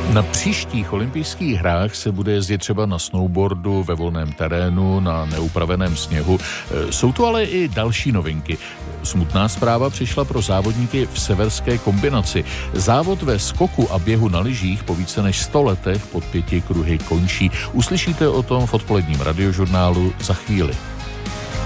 Na příštích olympijských hrách se bude jezdit třeba na snowboardu, ve volném terénu, na neupraveném sněhu. Jsou tu ale i další novinky. Smutná zpráva přišla pro závodníky v severské kombinaci. Závod ve skoku a běhu na lyžích po více než 100 letech pod 5 kruhy končí. Uslyšíte o tom v odpoledním radiožurnálu za chvíli.